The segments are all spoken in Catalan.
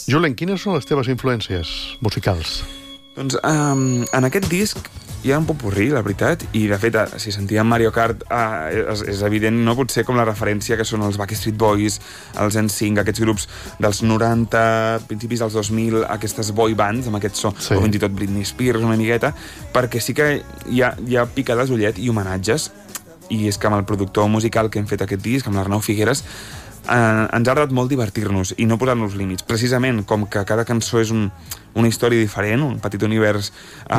Julen, quines són les teves influències musicals? Doncs en aquest disc hi ha un popurrí, la veritat, i de fet, si sentíem Mario Kart, és evident, no? Potser com la referència que són els Backstreet Boys, els NSYNC, aquests grups dels 90, principis dels 2000, aquestes boy bands, amb aquest so, sí. O fins i tot Britney Spears, una miqueta, perquè sí que hi ha picades d'ullet i homenatges, i és que amb el productor musical que hem fet aquest disc, amb l'Arnau Figueres, ens ha agradat molt divertir-nos i no posar-nos límits. Precisament, com que cada cançó és una història diferent, un petit univers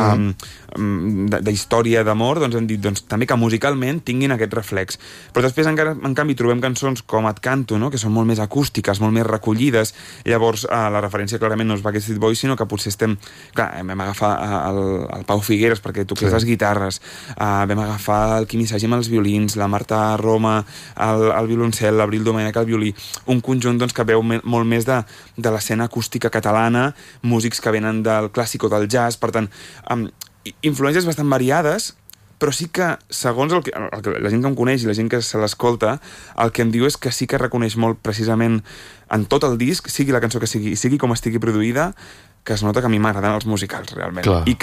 d'història d'amor, doncs hem dit també que musicalment tinguin aquest reflex. Però després, en canvi, trobem cançons com Et canto, no? Que són molt més acústiques, molt més recollides. Llavors, la referència clarament no és Backstreet Boys, sinó que potser estem... Clar, vam agafar el Pau Figueres perquè toqués les guitarres, vam agafar el Quimi Sagi amb els violins, la Marta Roma, el violoncel, l'Abril Domènech al violí, un conjunt que veu molt més de l'escena acústica catalana, músics que venen del clàssic o del jazz, per tant, influències bastant variades, però sí que, segons la gent que em coneix i la gent que se l'escolta, el que em diu és que sí que reconeix molt precisament en tot el disc, sigui la cançó que sigui com estigui produïda, que es nota que a mi m'agraden els musicals, realment. Clar. I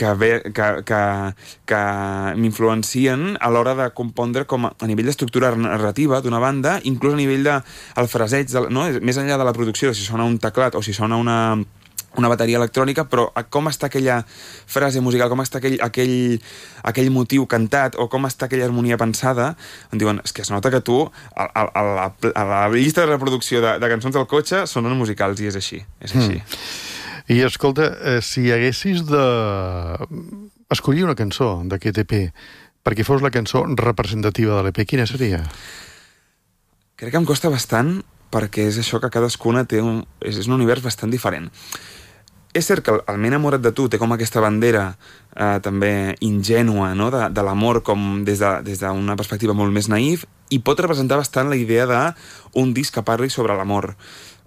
que m'influencien a l'hora de compondre com a nivell d'estructura narrativa d'una banda, inclús a nivell del fraseig, no? Més enllà de la producció, si sona un teclat o si sona una bateria electrònica, però com està aquella frase musical, com està aquell motiu cantat, o com està aquella harmonia pensada, em diuen, és que es nota que tu, a la llista de reproducció de cançons del cotxe, sonen musicals, i és així. És així. I escolta, si haguessis d'escollir una cançó d'aquest EP perquè fos la cançó representativa de l'EP, quina seria? Crec que em costa bastant, perquè és això que cadascuna té és un univers bastant diferent. És cert que el M'he enamorat de tu té com aquesta bandera també ingènua, no? de l'amor com des d'una perspectiva molt més naïf, i pot representar bastant la idea d'un disc que parli sobre l'amor.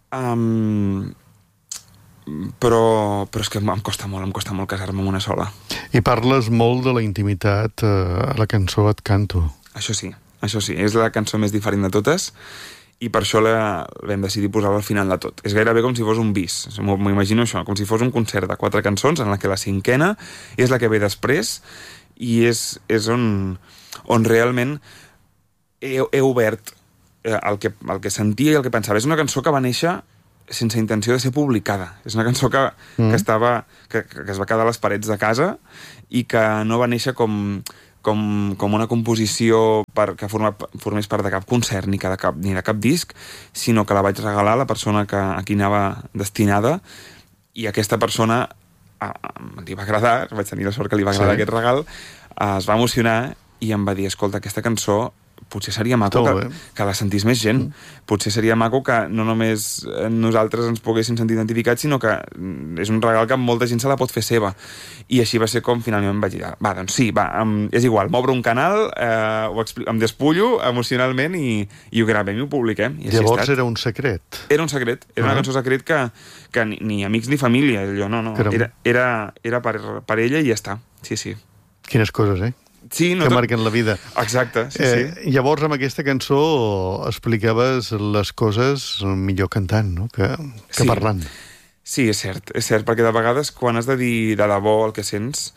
Però és que em costa molt casar-me amb una sola. I parles molt de la intimitat a la cançó Et canto. Això sí, és la cançó més diferent de totes, i per això vam decidir posar-la al final de tot. És gairebé com si fos un bis, m'imagino això, com si fos un concert de 4 cançons en la que la 5a és la que ve després, i és on realment he obert el que sentia i el que pensava. És una cançó que va néixer sense intenció de ser publicada. És una cançó que es va quedar a les parets de casa i que no va néixer com una composició que formés part de cap concert ni de cap disc, sinó que la vaig regalar a la persona a qui anava destinada, i aquesta persona li va agradar, vaig tenir la sort que li va agradar aquest regal, es va emocionar i em va dir, escolta, aquesta cançó potser seria maco que la sentís més gent. Potser seria maco que no només nosaltres ens poguéssim sentir identificats, sinó que és un regal que molta gent se la pot fer seva. I així va ser com finalment em vaig dir, doncs sí, és igual, m'obro un canal, em despullo emocionalment i ho gravem i ho publiquem. I llavors era un secret. Era un secret, era una cançó secret que ni amics ni família, no. Era per ella i ja està. Sí. Quines coses, Sí, que marquen la vida. Exacte, sí. Llavors, amb aquesta cançó explicaves les coses millor cantant, no?, que parlant. Sí, és cert, perquè de vegades quan has de dir de debò el que sents,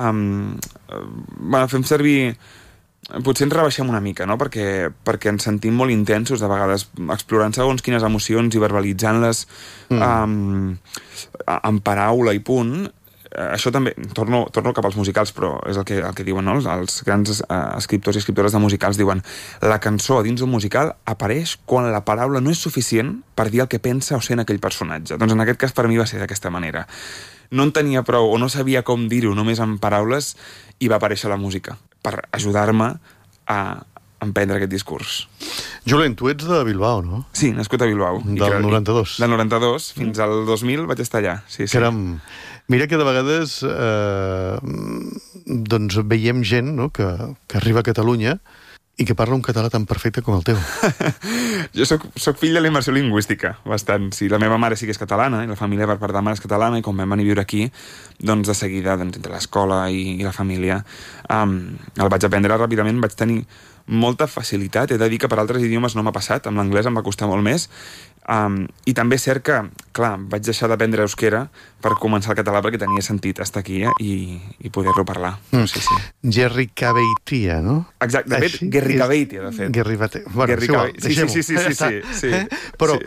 fem servir... Potser ens rebaixem una mica, no?, perquè ens sentim molt intensos, de vegades explorant segons quines emocions i verbalitzant-les en paraula i punt. Això també, torno cap als musicals, però és el que diuen, no? Els grans escriptors i escriptores de musicals diuen, la cançó dins d'un musical apareix quan la paraula no és suficient per dir el que pensa o sent aquell personatge. Doncs en aquest cas per mi va ser d'aquesta manera. No en tenia prou o no sabia com dir-ho només en paraules, i va aparèixer la música per ajudar-me a emprendre aquest discurs. Julen, tu ets de Bilbao, no? Sí, nascut a Bilbao. Del 92. Del 92 fins al 2000 vaig estar allà. Sí. Caram. Mira que de vegades veiem gent, no?, que arriba a Catalunya i que parla un català tan perfecte com el teu. Jo soc fill de la immersió lingüística, bastant. Sí, la meva mare sí que és catalana, i la família per part de mare és catalana, i quan vam venir a viure aquí, doncs de seguida, entre l'escola i la família, el vaig aprendre ràpidament, vaig tenir molta facilitat. He de dir que per altres idiomes no m'ha passat, amb l'anglès em va costar molt més, I també és cert que, clar, vaig deixar d'aprendre euskera per començar el català perquè tenia sentit estar aquí i poder-lo parlar. Sí. Gerri Cabeitia, no? Exacte, de fet, Gerri Cabeitia, de fet. Bueno, sí. Però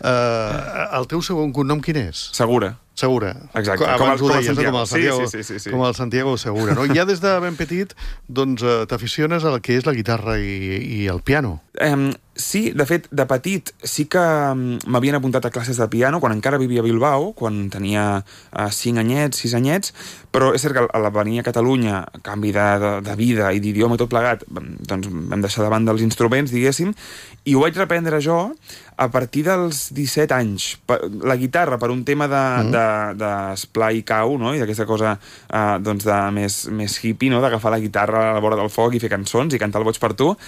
el teu segon cognom quin és? Segura. Exacte. Abans ho deies, com el Santiago, sí. com el Santiago Segura, no? Ja des de ben petit, doncs, t'aficiones al que és la guitarra i el piano. Sí, de fet, de petit sí que m'havien apuntat a classes de piano quan encara vivia a Bilbao, quan tenia 5 anyets, 6 anyets, però és cert que al venir a Catalunya, canvi de vida i d'idioma tot plegat, doncs vam deixar de banda els instruments, diguéssim, i ho vaig reprendre jo a partir dels 17 anys. La guitarra, per un tema d'esplai i cau, no? I d'aquesta cosa doncs més hippie, no? D'agafar la guitarra a la vora del foc i fer cançons i cantar el Boig per tu,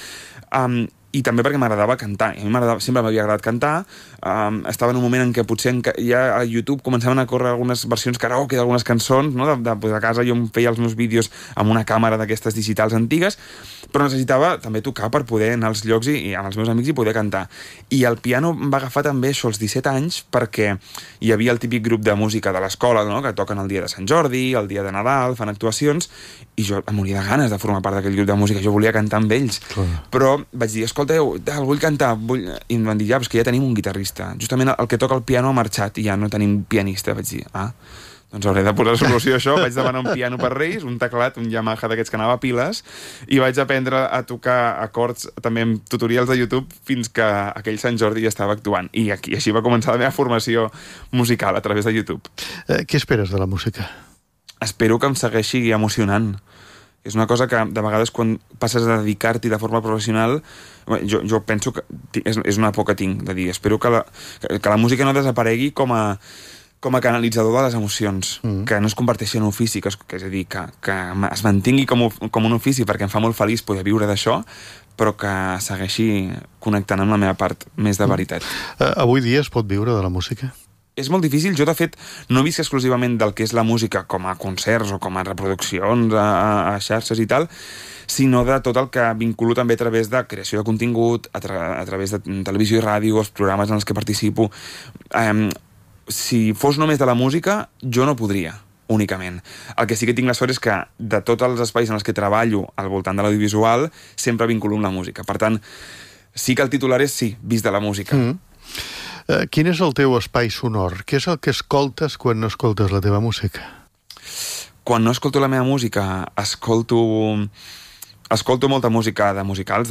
i també perquè m'agradava cantar. A mi sempre m'havia agradat cantar. Estava en un moment en què potser ja a YouTube començaven a córrer algunes versions karaoke d'algunes cançons, no? A casa jo em feia els meus vídeos amb una càmera d'aquestes digitals antigues, però necessitava també tocar per poder anar als llocs i amb els meus amics i poder cantar. I el piano em va agafar també això als 17 anys perquè hi havia el típic grup de música de l'escola, no? Que toquen el dia de Sant Jordi, el dia de Nadal, fan actuacions, i jo em moria de ganes de formar part d'aquell grup de música. Jo volia cantar amb ells. Però vaig dir, escolteu, vull cantar. I em van dir, ja, però és que ja tenim un guitarrista. Justament el que toca el piano ha marxat i ja no tenim pianista. Vaig dir, doncs hauré de posar solució a això. Vaig demanar un piano per Reis, un teclat, un Yamaha d'aquests que anava a piles, i vaig aprendre a tocar acords també amb tutorials de YouTube fins que aquell Sant Jordi ja estava actuant. I així va començar la meva formació musical a través de YouTube. Què esperes de la música? Espero que em segueixi emocionant. És una cosa que de vegades quan passes a dedicar-t'hi de forma professional, jo penso que és una por que tinc, de dir, espero que la música no desaparegui com a canalitzador de les emocions, que no es converteixi en un ofici, és a dir, que es mantingui com un ofici perquè em fa molt feliç poder viure d'això, però que segueixi connectant amb la meva part més de veritat. Avui dia es pot viure de la música? És molt difícil. Jo, de fet, no visc exclusivament del que és la música com a concerts o com a reproduccions a xarxes i tal, sinó de tot el que vinculo també a través de creació de contingut, a través de televisió i ràdio, els programes en els que participo. Si fos només de la música, jo no podria, únicament. El que sí que tinc la sort és que de tots els espais en els que treballo al voltant de l'audiovisual, sempre vinculo amb la música. Per tant, sí que el titular és sí, visc de la música. Quin és el teu espai sonor? Què és el que escoltes quan no escoltes la teva música? Quan no escolto la meva música, escolto molta música de musicals,